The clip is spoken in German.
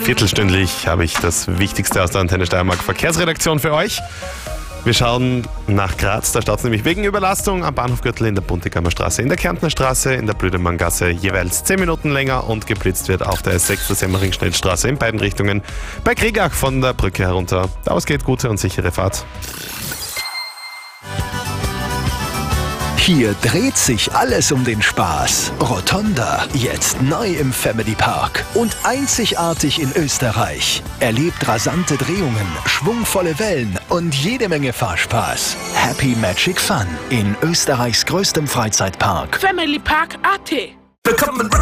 Viertelstündlich habe ich das Wichtigste aus der Antenne Steiermark Verkehrsredaktion für euch. Wir schauen nach Graz, da staut es nämlich wegen Überlastung am Bahnhofgürtel in der Buntegammer Straße, in der Kärntner Straße, in der Blödemanngasse jeweils 10 Minuten länger und geblitzt wird auf der S6 der Semmering-Schnellstraße in beiden Richtungen. Bei Kriegach von der Brücke herunter. Ausgeht gute und sichere Fahrt. Hier dreht sich alles um den Spaß. Rotonda, jetzt neu im Family Park und einzigartig in Österreich. Erlebt rasante Drehungen, schwungvolle Wellen und jede Menge Fahrspaß. Happy Magic Fun in Österreichs größtem Freizeitpark. Family Park AT.